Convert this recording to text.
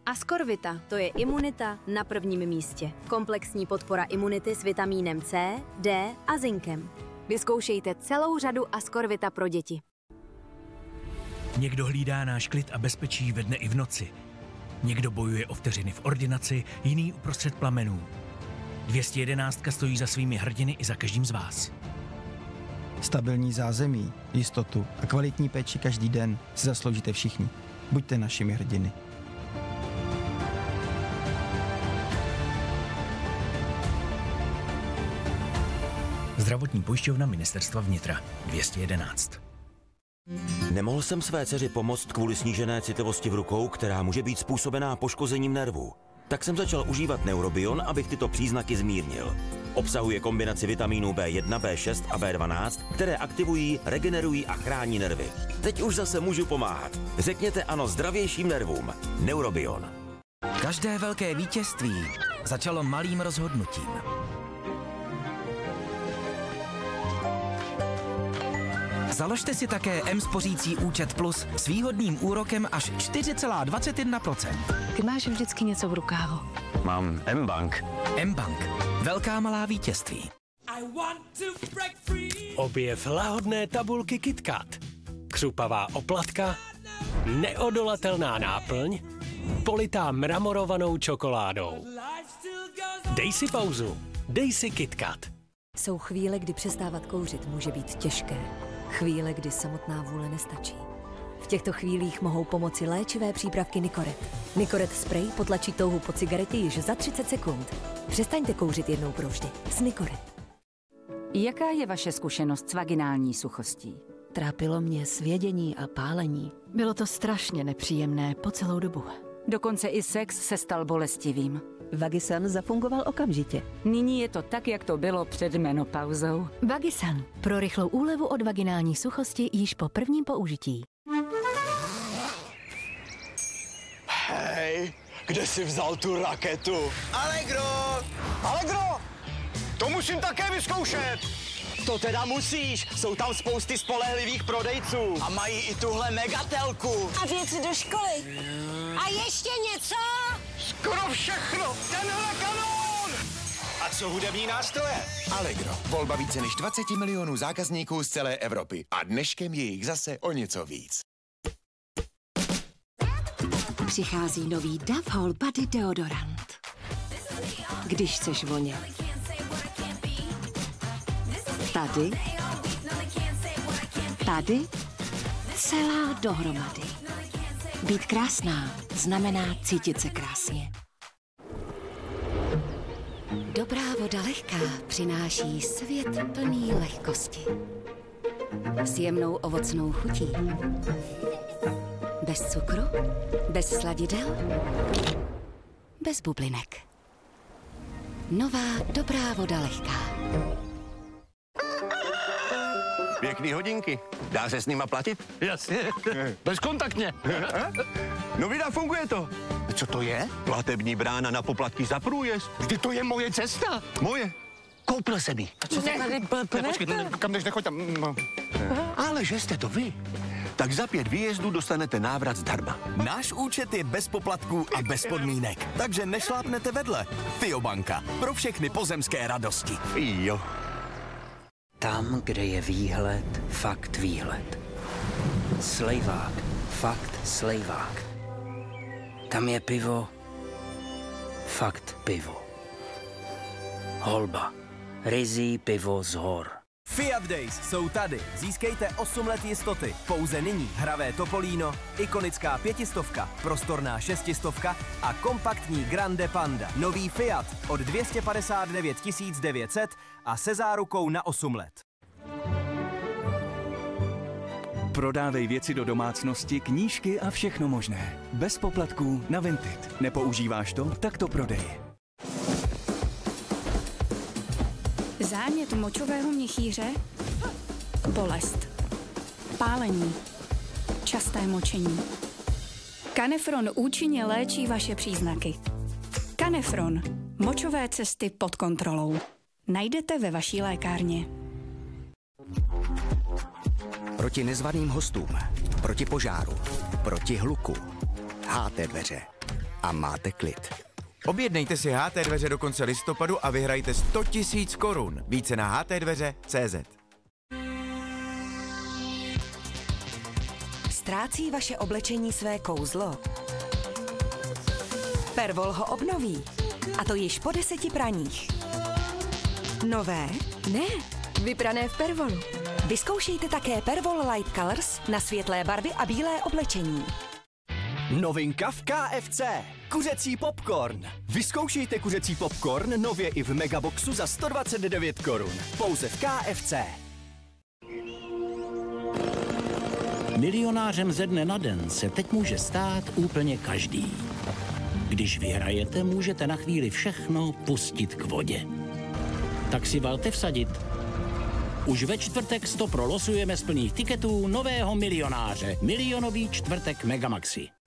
Ascorvita, to je imunita na prvním místě. Komplexní podpora imunity s vitamínem C, D a zinkem. Vyzkoušejte celou řadu Ascorvita pro děti. Někdo hlídá náš klid a bezpečí ve dne i v noci. Někdo bojuje o vteřiny v ordinaci, jiný uprostřed plamenů. 211 stojí za svými hrdiny i za každým z vás. Stabilní zázemí, jistotu a kvalitní péči každý den si zasloužíte všichni. Buďte našimi hrdiny. Zdravotní pojišťovna Ministerstva vnitra 211. Nemohl jsem své dceři pomoct kvůli snížené citlivosti v rukou, která může být způsobená poškozením nervů. Tak jsem začal užívat Neurobion, abych tyto příznaky zmírnil. Obsahuje kombinaci vitamínů B1, B6 a B12, které aktivují, regenerují a chrání nervy. Teď už zase můžu pomáhat. Řekněte ano zdravějším nervům. Neurobion. Každé velké vítězství začalo malým rozhodnutím. Založte si také M-spořící účet Plus s výhodným úrokem až 4,21%. Ty máš vždycky něco v rukávu. Mám M-Bank. M-Bank. Velká malá vítězství. Objev lahodné tabulky KitKat. Křupavá oplatka, neodolatelná náplň, politá mramorovanou čokoládou. Dej si pauzu. Dej si KitKat. Jsou chvíle, kdy přestávat kouřit může být těžké. Chvíle, kdy samotná vůle nestačí. V těchto chvílích mohou pomoci léčivé přípravky Nicoret. Nicoret spray potlačí touhu po cigaretě již za 30 sekund. Přestaňte kouřit jednou provždy s Nicoret. Jaká je vaše zkušenost s vaginální suchostí? Trápilo mě svědění a pálení. Bylo to strašně nepříjemné po celou dobu. Dokonce i sex se stal bolestivým. Vagisan zafungoval okamžitě. Nyní je to tak, jak to bylo před menopauzou. Vagisan. Pro rychlou úlevu od vaginální suchosti již po prvním použití. Hej, kde jsi vzal tu raketu? Allegro! Allegro! To musím také vyzkoušet! To teda musíš, jsou tam spousty spolehlivých prodejců. A mají i tuhle megatelku. A věci do školy. A ještě něco? Skoro všechno! Tenhle kanón! A co hudební nástroje? Allegro. Volba více než 20 milionů zákazníků z celé Evropy. A dneškem je jich zase o něco víc. Přichází nový Dove Whole Body deodorant. Když chceš vonět. Tady. Tady. Celá dohromady. Být krásná znamená cítit se krásně. Dobrá voda lehká přináší svět plný lehkosti. S jemnou ovocnou chutí. Bez cukru, bez sladidel, bez bublinek. Nová dobrá voda lehká. Pěkný hodinky. Dá se s nima platit? Jasně. Bezkontaktně. No vida, funguje to. Co to je? Platební brána na poplatky za průjezd. Vždyť to je moje cesta. Moje. Koupil jsem ji. A co se tady blbne? Počkej, kam jdeš, nechoď tam. No. Ale že jste to vy. Tak za 5 výjezdů dostanete návrat zdarma. Náš účet je bez poplatků a bez podmínek, takže nešlápnete vedle. FIObanka. Pro všechny pozemské radosti. Jo. Tam, kde je výhled, fakt výhled. Slejvák, fakt slejvák. Tam je pivo, fakt pivo. Holba, ryzí pivo z hor. Fiat Days jsou tady. Získejte 8 let jistoty. Pouze nyní hravé Topolino, ikonická 500, prostorná 600 a kompaktní Grande Panda. Nový Fiat od 259 900 a se zárukou na 8 let. Prodávej věci do domácnosti, knížky a všechno možné. Bez poplatků na Vinted. Nepoužíváš to? Tak to prodej. Zánět močového měchýře, bolest, pálení, časté močení. Canefron účinně léčí vaše příznaky. Canefron. Močové cesty pod kontrolou. Najdete ve vaší lékárně. Proti nezvaným hostům, proti požáru, proti hluku. HT Dveře. a máte klid. Objednejte si HT dveře do konce listopadu a vyhrajte 100 000 korun. Více na htdveře.cz. Ztrácí vaše oblečení své kouzlo? Pervol ho obnoví. A to již po 10 praních. Nové? Ne, vyprané v Pervolu. Vyzkoušejte také Pervol Light Colors na světlé barvy a bílé oblečení. Novinka v KFC. Kuřecí popcorn. Vyzkoušejte kuřecí popcorn nově i v Megaboxu za 129 korun. Pouze v KFC. Milionářem ze dne na den se teď může stát úplně každý. Když vyhrajete, můžete na chvíli všechno pustit k vodě. Tak si valte vsadit. Už ve čtvrtek 100 losujeme z plných tiketů nového milionáře. Milionový čtvrtek Megamaxi.